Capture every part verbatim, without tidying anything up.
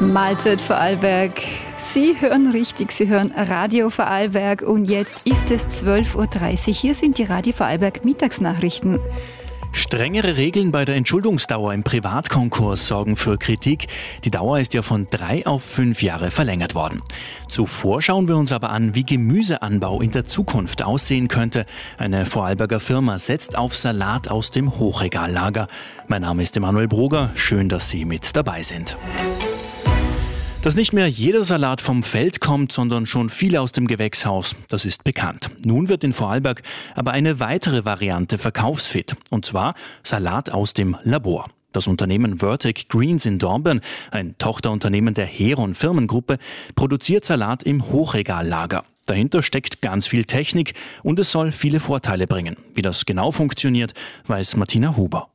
Mahlzeit Vorarlberg. Sie hören richtig, Sie hören Radio Vorarlberg und jetzt ist es zwölf Uhr dreißig. Hier sind die Radio Vorarlberg Mittagsnachrichten. Strengere Regeln bei der Entschuldungsdauer im Privatkonkurs sorgen für Kritik. Die Dauer ist ja von drei auf fünf Jahre verlängert worden. Zuvor schauen wir uns aber an, wie Gemüseanbau in der Zukunft aussehen könnte. Eine Vorarlberger Firma setzt auf Salat aus dem Hochregallager. Mein Name ist Emanuel Broger. Schön, dass Sie mit dabei sind. Dass nicht mehr jeder Salat vom Feld kommt, sondern schon viele aus dem Gewächshaus, das ist bekannt. Nun wird in Vorarlberg aber eine weitere Variante verkaufsfit, und zwar Salat aus dem Labor. Das Unternehmen Vertic Greens in Dornbirn, ein Tochterunternehmen der Heron Firmengruppe, produziert Salat im Hochregallager. Dahinter steckt ganz viel Technik und es soll viele Vorteile bringen. Wie das genau funktioniert, weiß Martina Huber.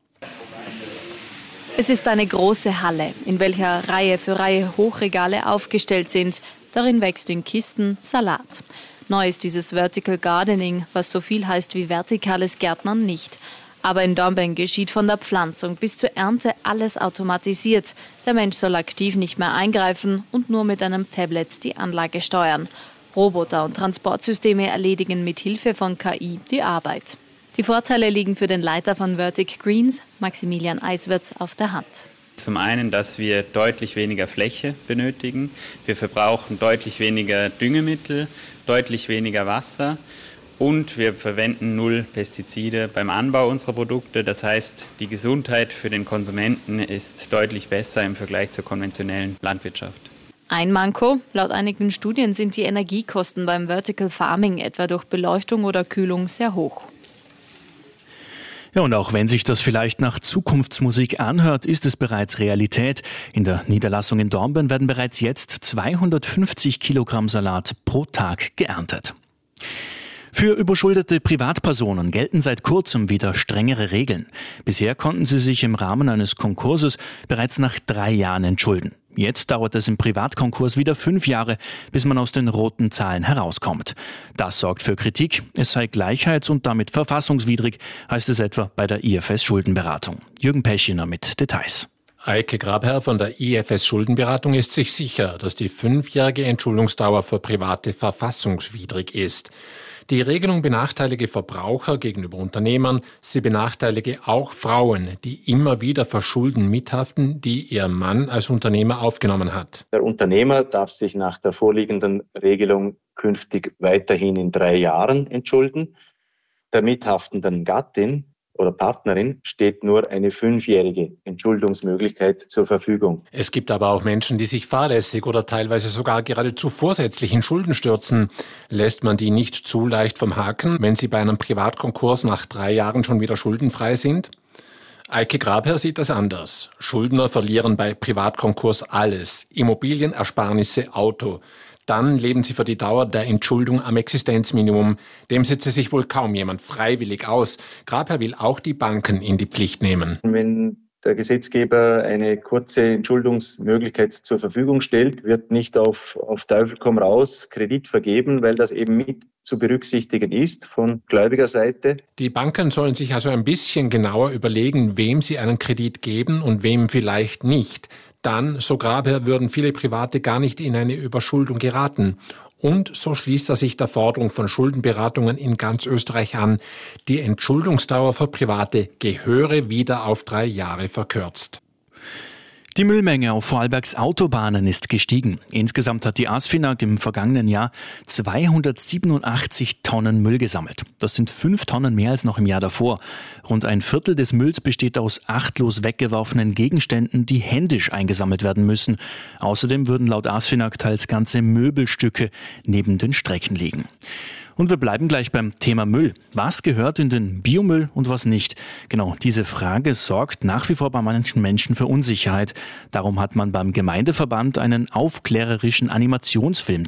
Es ist eine große Halle, in welcher Reihe für Reihe Hochregale aufgestellt sind. Darin wächst in Kisten Salat. Neu ist dieses Vertical Gardening, was so viel heißt wie vertikales Gärtnern, nicht. Aber in Dornbirn geschieht von der Pflanzung bis zur Ernte alles automatisiert. Der Mensch soll aktiv nicht mehr eingreifen und nur mit einem Tablet die Anlage steuern. Roboter und Transportsysteme erledigen mit Hilfe von K I die Arbeit. Die Vorteile liegen für den Leiter von Vertic Greens, Maximilian Eiswirth, auf der Hand. Zum einen, dass wir deutlich weniger Fläche benötigen. Wir verbrauchen deutlich weniger Düngemittel, deutlich weniger Wasser und wir verwenden null Pestizide beim Anbau unserer Produkte. Das heißt, die Gesundheit für den Konsumenten ist deutlich besser im Vergleich zur konventionellen Landwirtschaft. Ein Manko: Laut einigen Studien sind die Energiekosten beim Vertical Farming etwa durch Beleuchtung oder Kühlung sehr hoch. Ja, und auch wenn sich das vielleicht nach Zukunftsmusik anhört, ist es bereits Realität. In der Niederlassung in Dornbirn werden bereits jetzt zweihundertfünfzig Kilogramm Salat pro Tag geerntet. Für überschuldete Privatpersonen gelten seit kurzem wieder strengere Regeln. Bisher konnten sie sich im Rahmen eines Konkurses bereits nach drei Jahren entschulden. Jetzt dauert es im Privatkonkurs wieder fünf Jahre, bis man aus den roten Zahlen herauskommt. Das sorgt für Kritik. Es sei gleichheits- und damit verfassungswidrig, heißt es etwa bei der I F S Schuldenberatung. Jürgen Peschiner mit Details. Eike Grabherr von der I F S Schuldenberatung ist sich sicher, dass die fünfjährige Entschuldungsdauer für Private verfassungswidrig ist. Die Regelung benachteilige Verbraucher gegenüber Unternehmern, sie benachteilige auch Frauen, die immer wieder für Schulden mithaften, die ihr Mann als Unternehmer aufgenommen hat. Der Unternehmer darf sich nach der vorliegenden Regelung künftig weiterhin in drei Jahren entschulden. Der mithaftenden Gattin oder Partnerin steht nur eine fünfjährige Entschuldungsmöglichkeit zur Verfügung. Es gibt aber auch Menschen, die sich fahrlässig oder teilweise sogar geradezu vorsätzlich in Schulden stürzen. Lässt man die nicht zu leicht vom Haken, wenn sie bei einem Privatkonkurs nach drei Jahren schon wieder schuldenfrei sind? Eike Grabherr sieht das anders. Schuldner verlieren bei Privatkonkurs alles: Immobilien, Ersparnisse, Auto. Dann leben sie für die Dauer der Entschuldung am Existenzminimum. Dem setze sich wohl kaum jemand freiwillig aus. Grabherr will auch die Banken in die Pflicht nehmen. Wenn der Gesetzgeber eine kurze Entschuldungsmöglichkeit zur Verfügung stellt, wird nicht auf, auf Teufel komm raus Kredit vergeben, weil das eben mit zu berücksichtigen ist von Gläubigerseite. Die Banken sollen sich also ein bisschen genauer überlegen, wem sie einen Kredit geben und wem vielleicht nicht. Dann, so Grabherr, würden viele Private gar nicht in eine Überschuldung geraten. Und so schließt er sich der Forderung von Schuldenberatungen in ganz Österreich an, die Entschuldungsdauer für Private gehöre wieder auf drei Jahre verkürzt. Die Müllmenge auf Vorarlbergs Autobahnen ist gestiegen. Insgesamt hat die ASFINAG im vergangenen Jahr zweihundertsiebenundachtzig Tonnen Müll gesammelt. Das sind fünf Tonnen mehr als noch im Jahr davor. Rund ein Viertel des Mülls besteht aus achtlos weggeworfenen Gegenständen, die händisch eingesammelt werden müssen. Außerdem würden laut ASFINAG teils ganze Möbelstücke neben den Strecken liegen. Und wir bleiben gleich beim Thema Müll. Was gehört in den Biomüll und was nicht? Genau, diese Frage sorgt nach wie vor bei manchen Menschen für Unsicherheit. Darum hat man beim Gemeindeverband einen aufklärerischen Animationsfilm